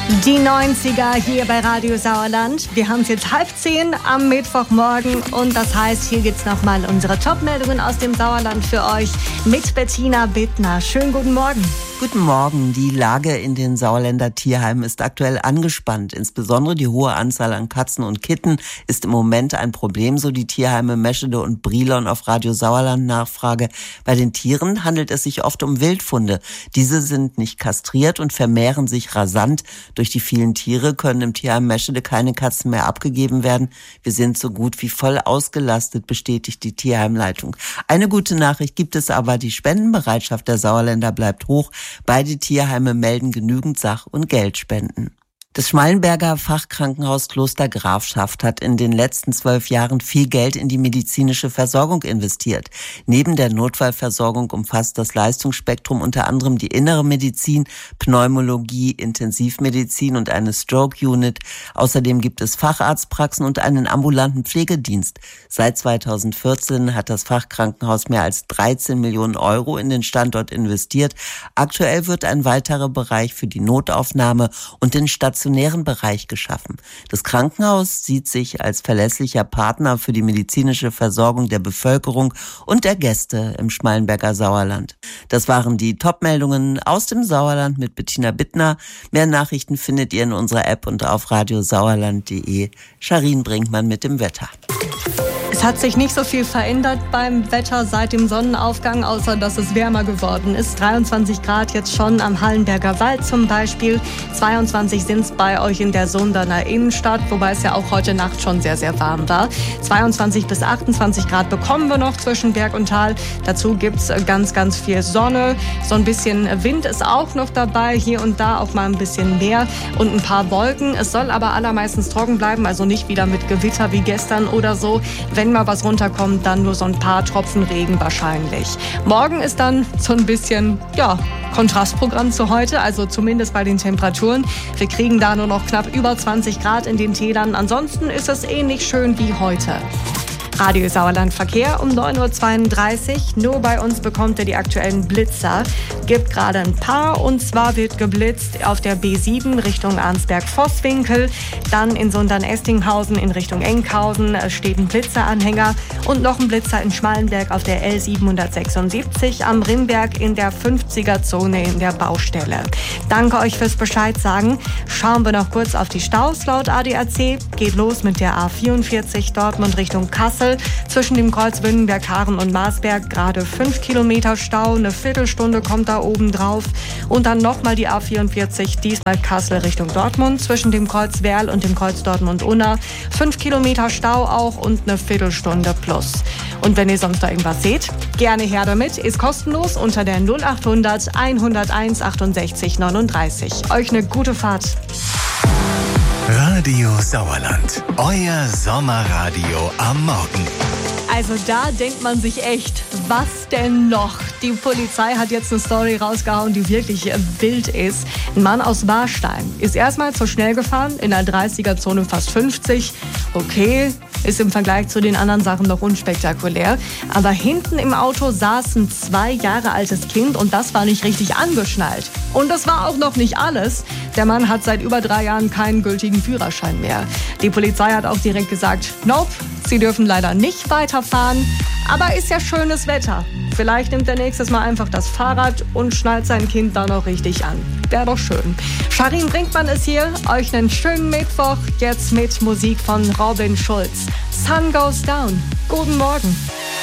Die 90er hier bei Radio Sauerland. Wir haben es jetzt 9:30 am Mittwochmorgen und das heißt, hier gibt's nochmal unsere Top-Meldungen aus dem Sauerland für euch mit Bettina Bittner. Schönen guten Morgen. Guten Morgen. Die Lage in den Sauerländer Tierheimen ist aktuell angespannt. Insbesondere die hohe Anzahl an Katzen und Kitten ist im Moment ein Problem, so die Tierheime Meschede und Brilon auf Radio Sauerland Nachfrage. Bei den Tieren handelt es sich oft um Wildfunde. Diese sind nicht kastriert und vermehren sich rasant. Durch die vielen Tiere können im Tierheim Meschede keine Katzen mehr abgegeben werden. Wir sind so gut wie voll ausgelastet, bestätigt die Tierheimleitung. Eine gute Nachricht gibt es aber, die Spendenbereitschaft der Sauerländer bleibt hoch. Beide Tierheime melden genügend Sach- und Geldspenden. Das Schmallenberger Fachkrankenhaus Kloster Grafschaft hat in den letzten 12 Jahren viel Geld in die medizinische Versorgung investiert. Neben der Notfallversorgung umfasst das Leistungsspektrum unter anderem die innere Medizin, Pneumologie, Intensivmedizin und eine Stroke-Unit. Außerdem gibt es Facharztpraxen und einen ambulanten Pflegedienst. Seit 2014 hat das Fachkrankenhaus mehr als 13 Millionen Euro in den Standort investiert. Aktuell wird ein weiterer Bereich für die Notaufnahme und den stationären Bereich geschaffen. Das Krankenhaus sieht sich als verlässlicher Partner für die medizinische Versorgung der Bevölkerung und der Gäste im Schmallenberger Sauerland. Das waren die Top-Meldungen aus dem Sauerland mit Bettina Bittner. Mehr Nachrichten findet ihr in unserer App und auf radiosauerland.de. Charin Brinkmann mit dem Wetter. Es hat sich nicht so viel verändert beim Wetter seit dem Sonnenaufgang, außer dass es wärmer geworden ist. 23 Grad jetzt schon am Hallenberger Wald zum Beispiel. 22 sind es bei euch in der Sunderner Innenstadt, wobei es ja auch heute Nacht schon sehr, sehr warm war. 22 bis 28 Grad bekommen wir noch zwischen Berg und Tal. Dazu gibt's ganz, ganz viel Sonne. So ein bisschen Wind ist auch noch dabei, hier und da auch mal ein bisschen mehr und ein paar Wolken. Es soll aber allermeistens trocken bleiben, also nicht wieder mit Gewitter wie gestern oder so. Wenn mal was runterkommt, dann nur so ein paar Tropfen Regen wahrscheinlich. Morgen ist dann so ein bisschen, Kontrastprogramm zu heute, also zumindest bei den Temperaturen. Wir kriegen da nur noch knapp über 20 Grad in den Tälern. Ansonsten ist es ähnlich schön wie heute. Radio Sauerland Verkehr um 9:32 Uhr. Nur bei uns bekommt ihr die aktuellen Blitzer. Gibt gerade ein paar und zwar wird geblitzt auf der B7 Richtung Arnsberg-Vosswinkel. Dann in Sundern-Estinghausen in Richtung Enkhausen steht ein Blitzeranhänger und noch ein Blitzer in Schmallenberg auf der L776 am Rimberg in der 50er-Zone in der Baustelle. Danke euch fürs Bescheid sagen. Schauen wir noch kurz auf die Staus laut ADAC. Geht los mit der A44 Dortmund Richtung Kassel. Zwischen dem Kreuz Wünnenberg, Haaren und Marsberg gerade 5 Kilometer Stau. Eine Viertelstunde kommt da oben drauf. Und dann nochmal die A44, diesmal Kassel Richtung Dortmund. Zwischen dem Kreuz Werl und dem Kreuz Dortmund-Unna. 5 Kilometer Stau auch und eine Viertelstunde plus. Und wenn ihr sonst da irgendwas seht, gerne her damit. Ist kostenlos unter der 0800 101 68 39. Euch eine gute Fahrt. Radio Sauerland, euer Sommerradio am Morgen. Also da denkt man sich echt, was denn noch? Die Polizei hat jetzt eine Story rausgehauen, die wirklich wild ist. Ein Mann aus Warstein ist erstmal zu schnell gefahren, in der 30er-Zone fast 50. Okay, ist im Vergleich zu den anderen Sachen noch unspektakulär. Aber hinten im Auto saß ein 2 Jahre altes Kind und das war nicht richtig angeschnallt. Und das war auch noch nicht alles. Der Mann hat seit über 3 Jahren keinen gültigen Führerschein mehr. Die Polizei hat auch direkt gesagt, nope, sie dürfen leider nicht weiterfahren. Aber ist ja schönes Wetter. Vielleicht nimmt er nächstes Mal einfach das Fahrrad und schnallt sein Kind da noch richtig an. Wäre doch schön. Charin Brinkmann ist hier. Euch einen schönen Mittwoch. Jetzt mit Musik von Robin Schulz. Sun Goes Down. Guten Morgen.